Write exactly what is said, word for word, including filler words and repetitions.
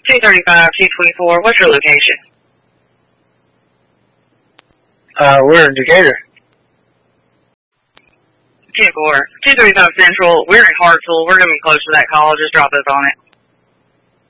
two thirty-five, two twenty-four. What's your location? Uh, we're in Decatur. ten four. two thirty-five Central. We're in Hartsville. We're going to be close to that call. Just drop us on it.